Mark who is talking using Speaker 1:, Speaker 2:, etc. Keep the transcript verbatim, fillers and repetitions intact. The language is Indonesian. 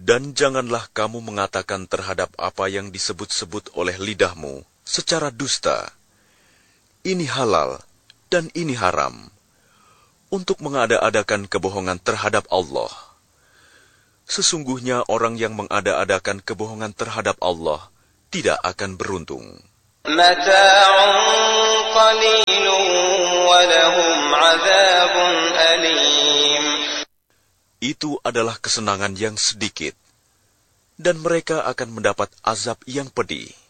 Speaker 1: Dan janganlah kamu mengatakan terhadap apa yang disebut-sebut oleh lidahmu secara dusta, ini halal dan ini haram, untuk mengada-adakan kebohongan terhadap Allah. Sesungguhnya orang yang mengada-adakan kebohongan terhadap Allah tidak akan beruntung.
Speaker 2: Mata'un qalilun wa lahum 'adzabun alim.
Speaker 1: Itu adalah kesenangan yang sedikit, dan mereka akan mendapat azab yang pedih.